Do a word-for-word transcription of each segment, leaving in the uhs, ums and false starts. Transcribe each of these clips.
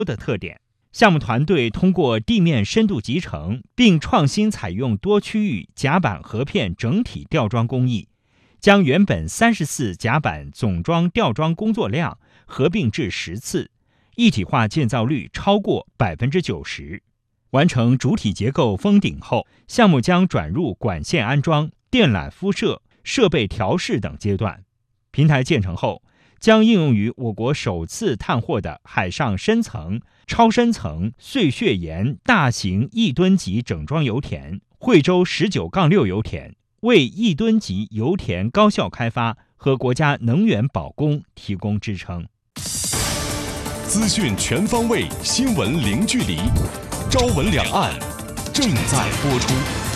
的特点。项目团队通过地面深度集成，并创新采用多区域甲板合片整体吊装工艺，将原本三十次甲板总装吊装工作量合并至十次，一体化建造率超过百分之九十。完成主体结构封顶后，项目将转入管线安装、电缆敷设、设备调试等阶段。平台建成后，将应用于我国首次探获的海上深层、超深层碎屑岩大型亿吨级整装油田惠州十九杠六油田，为亿吨级油田高效开发和国家能源保供提供支撑。 资讯全方位，新闻零距离。朝闻两岸正在播出。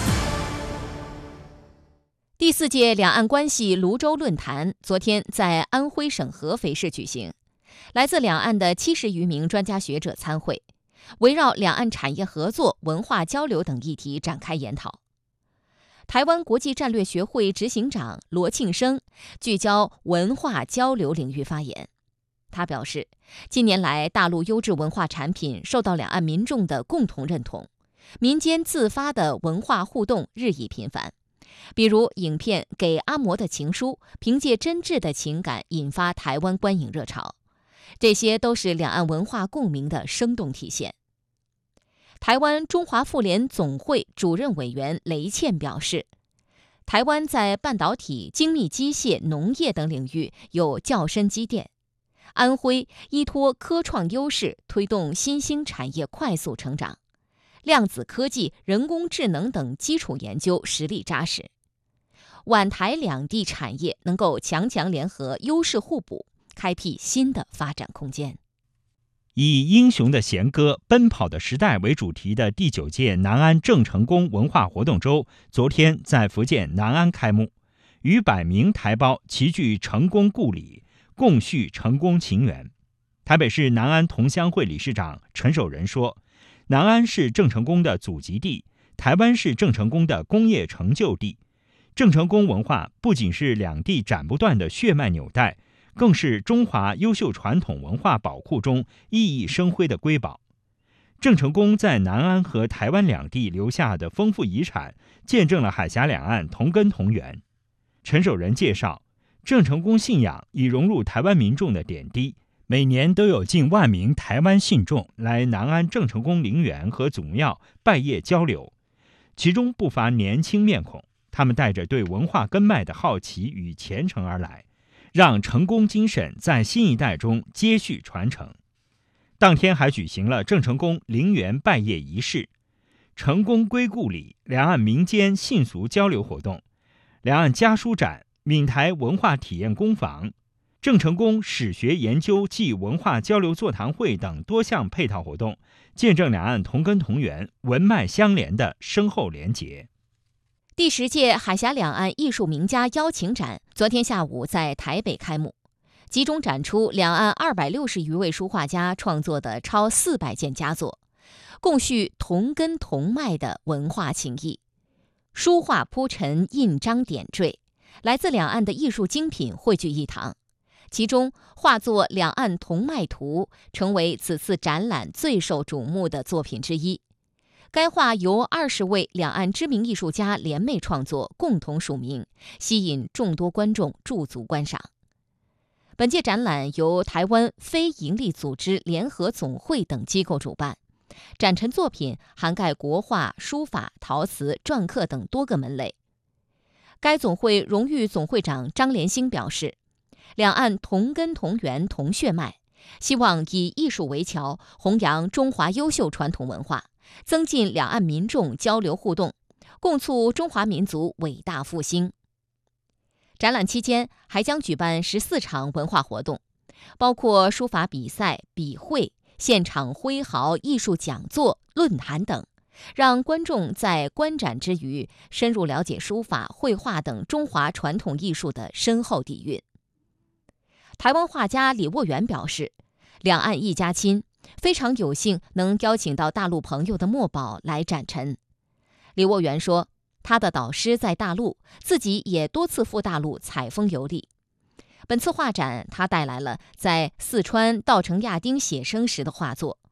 第四届两岸关系泸州论坛昨天在安徽省合肥市举行，来自两岸的七十余名专家学者参会，围绕两岸产业合作、文化交流等议题展开研讨。台湾国际战略学会执行长罗庆生聚焦文化交流领域发言。他表示，近年来大陆优质文化产品受到两岸民众的共同认同，民间自发的文化互动日益频繁。比如影片《给阿嬷的情书》凭借真挚的情感引发台湾观影热潮，这些都是两岸文化共鸣的生动体现。台湾中华妇联总会主任委员雷倩表示，台湾在半导体、精密机械、农业等领域有较深积淀，安徽依托科创优势推动新兴产业快速成长，量子科技、人工智能等基础研究实力扎实，皖台两地产业能够强强联合，优势互补，开辟新的发展空间。 以英雄的弦歌、奔跑的时代为主题的第九届南安郑成功文化活动周昨天在福建南安开幕，逾百名台胞齐聚成功故里，共叙成功情缘。台北市南安同乡会理事长陈守仁说，南安是郑成功的祖籍地，台湾是郑成功的工业成就地。郑成功文化不仅是两地斩不断的血脉纽带，更是中华优秀传统文化宝库中熠熠生辉的瑰宝。郑成功在南安和台湾两地留下的丰富遗产，见证了海峡两岸同根同源。陈守仁介绍，郑成功信仰已融入台湾民众的点滴，每年都有近万名台湾信众来南安郑成功陵园和祖庙拜谒交流，其中不乏年轻面孔，他们带着对文化根脉的好奇与虔诚而来，让成功精神在新一代中接续传承。当天还举行了郑成功陵园拜谒仪式、成功归故里两岸民间信俗交流活动、两岸家书展、闽台文化体验工坊、郑成功史学研究暨文化交流座谈会等多项配套活动，见证两岸同根同源、文脉相连的深厚连结。 第十届海峡两岸艺术名家邀请展昨天下午在台北开幕，集中展出两岸二百六十余位书画家创作的超四百件佳作，共叙同根同脉的文化情谊。书画铺陈，印章点缀，来自两岸的艺术精品汇聚一堂。其中画作《两岸同脉图》成为此次展览最受瞩目的作品之一。该画由二十位两岸知名艺术家联袂创作，共同署名，吸引众多观众驻足观赏。本届展览由台湾非营利组织联合总会等机构主办，展陈作品涵盖国画、书法、陶瓷、篆刻等多个门类。该总会荣誉总会长张连兴表示，两岸同根同源同血脉，希望以艺术为桥，弘扬中华优秀传统文化，增进两岸民众交流互动，共促中华民族伟大复兴。展览期间还将举办十四场文化活动，包括书法比赛、笔会、现场挥毫艺术讲座、论坛等，让观众在观展之余深入了解书法、绘画等中华传统艺术的深厚底蕴。台湾画家李沃元表示，两岸一家亲，非常有幸能邀请到大陆朋友的墨宝来展陈。李沃元说，他的导师在大陆，自己也多次赴大陆采风游历。本次画展，他带来了在四川稻城亚丁写生时的画作，